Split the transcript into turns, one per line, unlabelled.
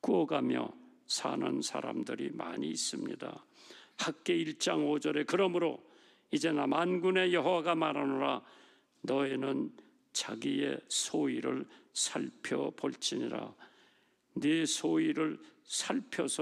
바꾸어가며 사는 사람들이 많이 있습니다. 학계 1장 5절에 그러므로 이제나 만군의 여호와가 말하노라 너희는 자기의 소위를 살펴볼지니라. 네 소위를 살펴서